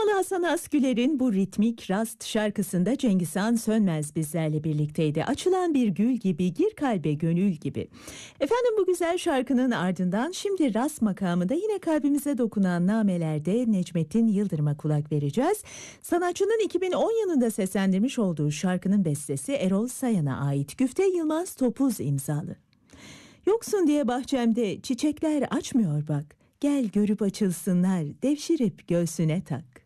Adanalı Hasan Asgüler'in bu ritmik Rast şarkısında Cengizhan Sönmez bizlerle birlikteydi. Açılan bir gül gibi, gir kalbe gönül gibi. Efendim, bu güzel şarkının ardından şimdi Rast makamında yine kalbimize dokunan namelerde Necmettin Yıldırım'a kulak vereceğiz. Sanatçının 2010 yılında seslendirmiş olduğu şarkının bestesi Erol Sayan'a ait. Güfte Yılmaz Topuz imzalı. Yoksun diye bahçemde çiçekler açmıyor bak. Gel görüp açılsınlar, devşirip göğsüne tak.